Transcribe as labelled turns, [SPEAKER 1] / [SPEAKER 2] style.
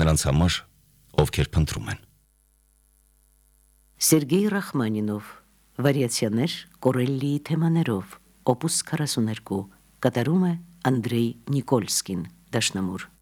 [SPEAKER 1] նրանց համար, ովքեր փնտրում են։
[SPEAKER 2] Սերգեյ Ռախմանինով, վարիացիաներ Կորելլիի թեմաներով, օպուս 42, կատարում է Անդրեյ Նիկոլսկին, դաշնամուր։